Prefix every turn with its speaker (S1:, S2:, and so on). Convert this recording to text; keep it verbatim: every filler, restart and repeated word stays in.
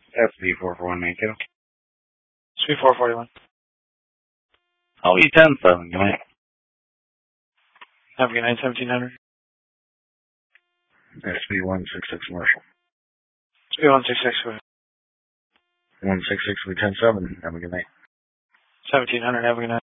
S1: S B four four one nine two.
S2: S B four forty-one.
S1: Oh, E ten seven, good night.
S2: Have a good night, seventeen hundred.
S1: S B one six six Marshall.
S2: S B one six six.
S1: one six six, we ten seven, have a good night.
S2: seventeen hundred, have a good night.